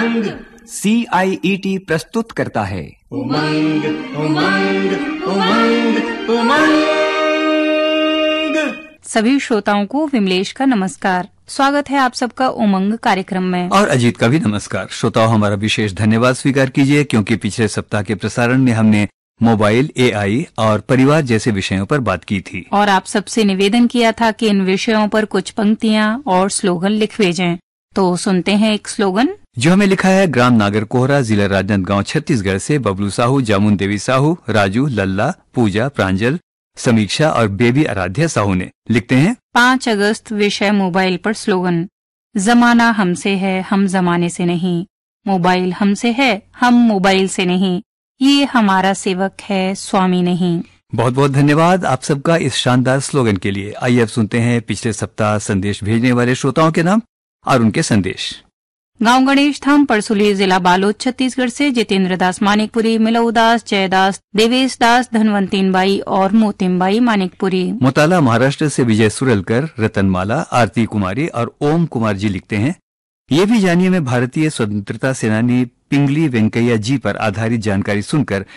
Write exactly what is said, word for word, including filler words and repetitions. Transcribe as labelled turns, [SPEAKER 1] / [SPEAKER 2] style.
[SPEAKER 1] उमंग
[SPEAKER 2] सी आई E T प्रस्तुत करता है
[SPEAKER 1] उमंग उमंग उमंग उमंग।
[SPEAKER 3] सभी श्रोताओं को विमलेश का नमस्कार। स्वागत है आप सबका उमंग कार्यक्रम में।
[SPEAKER 2] और अजीत का भी नमस्कार। श्रोताओं, हमारा विशेष धन्यवाद स्वीकार कीजिए क्योंकि पिछले सप्ताह के प्रसारण में हमने मोबाइल, ए आई और परिवार जैसे विषयों पर बात की थी
[SPEAKER 3] और आप सबसे निवेदन किया था कि इन विषयों पर कुछ पंक्तियां और स्लोगन लिख भेजें। तो सुनते हैं एक स्लोगन
[SPEAKER 2] जो हमें लिखा है ग्राम नागरकोहरा, जिला राजनांदगांव, छत्तीसगढ़ से बबलू साहू, जामुन देवी साहू, राजू, लल्ला, पूजा, प्रांजल, समीक्षा और बेबी आराध्या साहू ने। लिखते हैं
[SPEAKER 3] पाँच अगस्त विषय मोबाइल पर स्लोगन। जमाना हमसे है, हम जमाने से नहीं। मोबाइल हमसे है, हम मोबाइल से नहीं। ये हमारा सेवक है, स्वामी नहीं।
[SPEAKER 2] बहुत बहुत धन्यवाद आप सबका इस शानदार स्लोगन के लिए। आइए अब सुनते हैं पिछले सप्ताह संदेश भेजने वाले श्रोताओं के नाम और उनके संदेश।
[SPEAKER 3] गांव गणेश धाम, परसुली, जिला बालोद, छत्तीसगढ़ से जितेंद्र दास मानिकपुरी, मिलऊ दास, जयदास, देवेश दास, धनवंतीन बाई और मोतिम बाई मानिकपुरी।
[SPEAKER 2] मोताला, महाराष्ट्र से विजय सुरलकर, रतनमाला, आरती कुमारी और ओम कुमार जी लिखते हैं ये भी जानिए मैं भारतीय स्वतंत्रता सेनानी पिंगली वेंकैया जी पर आधारित जानकारी सुनकर